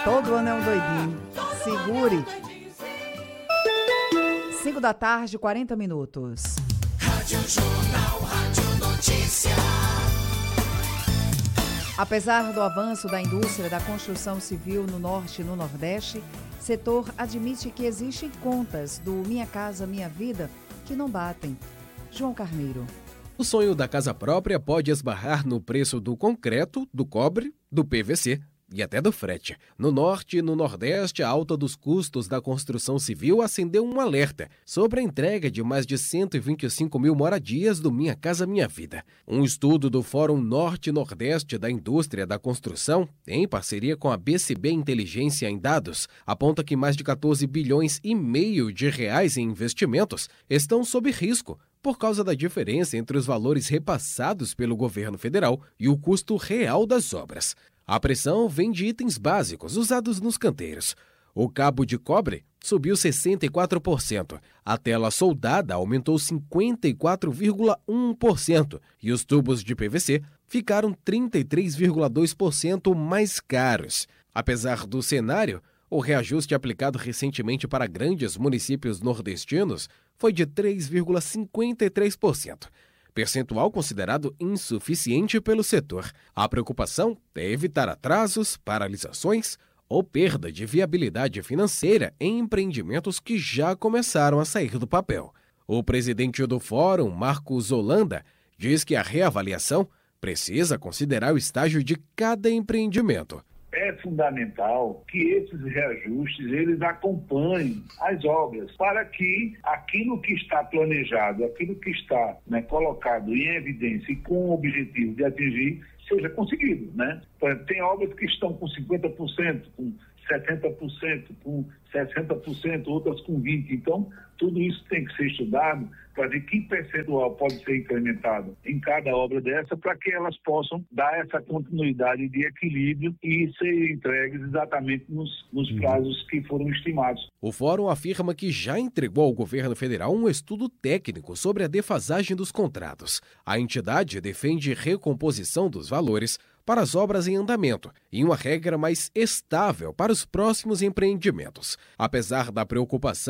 Todo ano é um doidinho. Segure. 5 da tarde, 40 minutos. Rádio Jornal, Rádio Notícia. Apesar do avanço da indústria da construção civil no Norte e no Nordeste, setor admite que existem contas do Minha Casa Minha Vida que não batem. João Carneiro. O sonho da casa própria pode esbarrar no preço do concreto, do cobre, do PVC e até do frete. No Norte e no Nordeste, a alta dos custos da construção civil acendeu um alerta sobre a entrega de mais de 125 mil moradias do Minha Casa Minha Vida. Um estudo do Fórum Norte e Nordeste da Indústria da Construção, em parceria com a BCB Inteligência em Dados, aponta que mais de 14 bilhões e meio de reais em investimentos estão sob risco por causa da diferença entre os valores repassados pelo governo federal e o custo real das obras. A pressão vem de itens básicos usados nos canteiros. O cabo de cobre subiu 64%, a tela soldada aumentou 54,1% e os tubos de PVC ficaram 33,2% mais caros. Apesar do cenário, o reajuste aplicado recentemente para grandes municípios nordestinos foi de 3,53%. Percentual considerado insuficiente pelo setor. A preocupação é evitar atrasos, paralisações ou perda de viabilidade financeira em empreendimentos que já começaram a sair do papel. O presidente do Fórum, Marcos Holanda, diz que a reavaliação precisa considerar o estágio de cada empreendimento. É fundamental que esses reajustes eles acompanhem as obras para que aquilo que está planejado, aquilo que está colocado em evidência e com o objetivo de atingir seja conseguido. Tem obras que estão com 50%, com 70%, com 60%, outras com 20%. Então, tudo isso tem que ser estudado para ver que percentual pode ser incrementado em cada obra dessa para que elas possam dar essa continuidade de equilíbrio e ser entregues exatamente nos prazos que foram estimados. O Fórum afirma que já entregou ao governo federal um estudo técnico sobre a defasagem dos contratos. A entidade defende recomposição dos valores para as obras em andamento e uma regra mais estável para os próximos empreendimentos. Apesar da preocupação